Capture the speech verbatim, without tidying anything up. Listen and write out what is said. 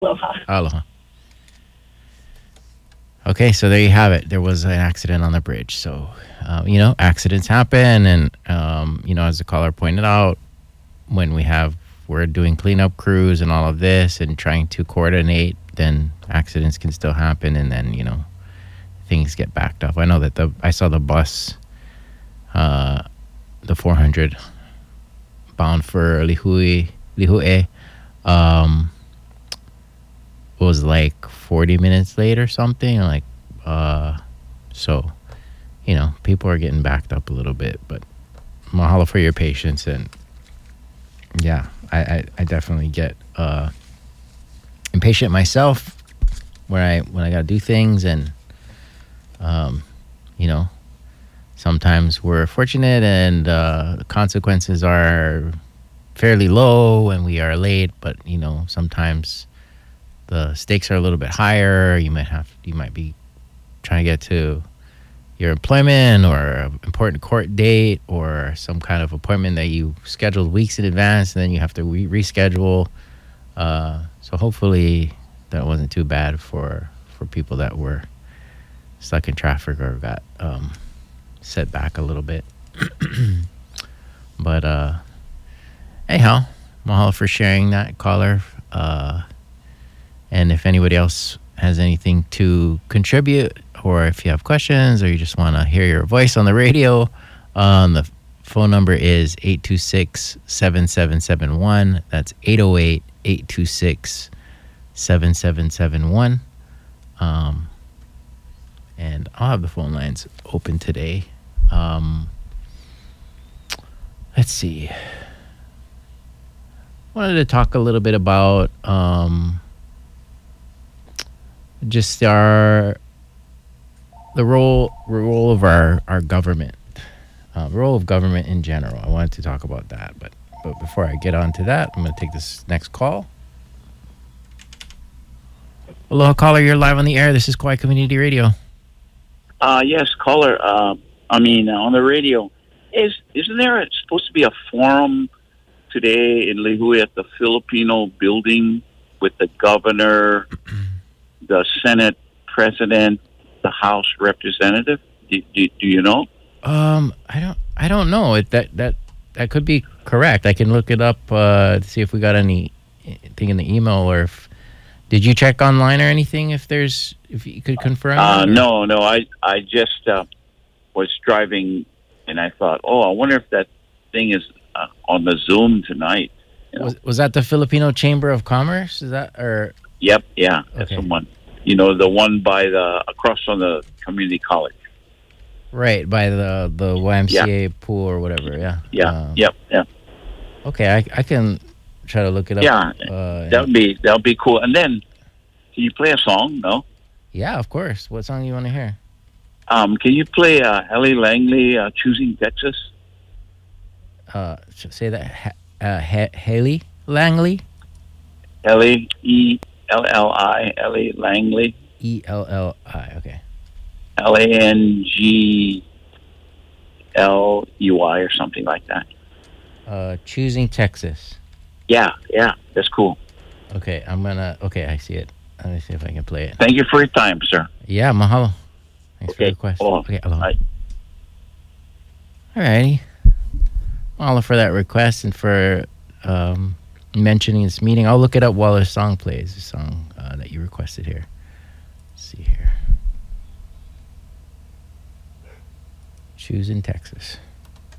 Aloha. Aloha. Okay, so there you have it. There was an accident on the bridge. So, uh, you know, accidents happen. And, um, you know, as the caller pointed out, when we have, we're doing cleanup crews and all of this and trying to coordinate, then accidents can still happen. And then, you know, things get backed up. I know that the, I saw the bus, uh, the four hundred bound for Lihui, Lihue, um, was like forty minutes late or something. Like, uh, so, you know, people are getting backed up a little bit, but mahalo for your patience. And yeah, I, I, I definitely get, uh, impatient myself when I, when I got to do things. And, um, you know, sometimes we're fortunate and, uh, the consequences are fairly low and we are late, but you know, sometimes the stakes are a little bit higher. You might have, you might be trying to get to your employment or an important court date or some kind of appointment that you scheduled weeks in advance, and then you have to re- reschedule. Uh, so hopefully that wasn't too bad for, for people that were stuck in traffic or got um, set back a little bit. But uh, anyhow, mahalo for sharing that, caller. Uh, And if anybody else has anything to contribute, or if you have questions, or you just want to hear your voice on the radio, um, the phone number is eight two six, seven seven seven one. That's eight oh eight, eight two six, seven seven seven one. Um, and I'll have the phone lines open today. Um, let's see. Wanted to talk a little bit about... Um, just our the role role of our our government, uh, role of government in general. I wanted to talk about that, but but before I get on to that, I'm going to take this next call. Aloha, caller, you're live on the air. This is Kauai Community Radio. Uh, yes, caller. Uh, I mean, uh, on the radio, is isn't there supposed to be a forum today in Lihue at the Filipino building with the governor, the Senate president, the House representative? Do, do, do you know? Um, I don't. I don't know. It, that that that could be correct. I can look it up uh, to see if we got anything in the email, or if did you check online or anything? If there's, if you could confirm. Uh, that, no, no. I I just uh, was driving, and I thought, oh, I wonder if that thing is uh, on the Zoom tonight. You know? Was was that the Filipino Chamber of Commerce? Is that or? Yep, yeah, that's Okay. the one. You know, the one by the across from the community college. Right, by the the Y M C A pool or whatever. Yeah. Yeah. Um, Yep. Yeah. Okay, I I can try to look it up. Yeah. Uh, That would be that would be cool. And then, can you play a song? No. yeah, of course. What song do you want to hear? Um, can you play uh, Ellie Langley, uh, "Choosing Texas"? Uh, sh- say that. Ha- uh, ha- Haley Langley. Ellie E L L I Ellie Langley. E L L I. Okay. L A N G L E Y or something like that. Uh, Choosing Texas. Yeah, yeah, that's cool. Okay, I'm gonna. Okay, I see it. Let me see if I can play it. Thank you for your time, sir. Yeah, mahalo. Thanks for Okay, the request. aloha. Okay, aloha. Bye. Alrighty. Mahalo for that request and for um, mentioning this meeting. I'll look it up while the song plays. The song uh, that you requested here. Let's see here. Choosing Texas.